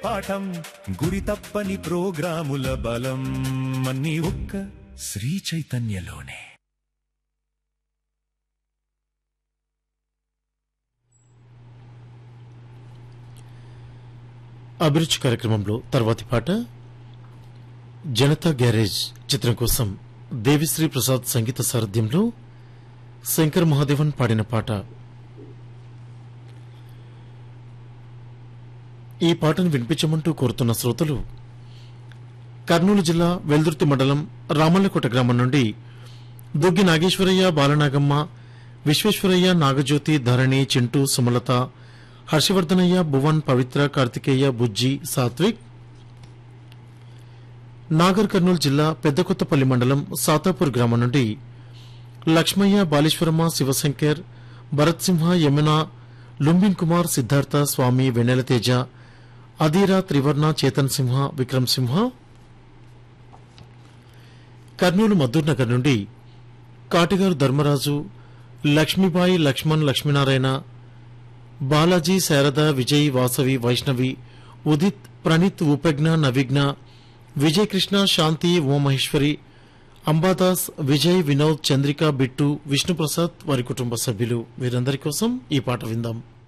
పాఠం గురి తప్పని ప్రోగ్రాముల బలం అన్ని ఒక్క శ్రీ చైతన్యలోనే. అభిరుచి కార్యక్రమంలో తర్వాతి పాట జనతా గ్యారేజ్ చిత్రం కోసం దేవిశ్రీ ప్రసాద్ సంగీత సారథ్యంలో శంకర్ మహాదేవన్ పాడిన పాట. ఈ పాటను వినిపించమంటూ కోరుతున్న శ్రోతలు కర్నూలు జిల్లా వెల్దుర్తి మండలం రామల్లకోట గ్రామం నుండి దుగ్గి నాగేశ్వరయ్య, బాలనాగమ్మ, విశ్వేశ్వరయ్య, నాగజ్యోతి, ధరణి, చింటూ, సుమలత, హర్షవర్ధనయ్య, భువన్, పవిత్ర, కార్తికేయ, బుజ్జి, సాత్విక్. నాగర్ కర్నూలు జిల్లా పెద్దకొత్తపల్లి మండలం సాతాపూర్ గ్రామం నుండి లక్ష్మయ్య, బాలేశ్వరమ్మ, శివశంకర్, భరత్ సింహ, యమున, లుంబిన్ కుమార్, సిద్ధార్థ, స్వామి, వెన్నెల తేజ, అధీరా, త్రివర్ణ, చేతన్ సింహ, విక్రమ్ సింహ. కర్నూలు మద్దూర్ నగర్ నుండి కాటిగారు ధర్మరాజు, లక్ష్మీబాయి, లక్ష్మణ్, లక్ష్మీనారాయణ, బాలాజీ, శారద, విజయ్, వాసవి, వైష్ణవి, ఉదిత్, ప్రణీత్, ఉపజ్ఞ, నవిఘ్న, విజయ్ కృష్ణ, శాంతి, ఉమామహేశ్వరి, అంబాదాస్, విజయ్, వినోద్, చంద్రిక, బిట్టు, విష్ణుప్రసాద్ వారి కుటుంబ సభ్యులు వీరందరి కోసం ఈ పాట విందాం.